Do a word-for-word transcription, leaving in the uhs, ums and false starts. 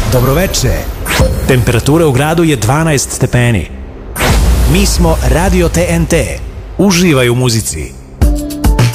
Dobroveče. Temperatura u gradu je dvanaest stepeni. Mi smo Radio T N T. Uživaj u muzici.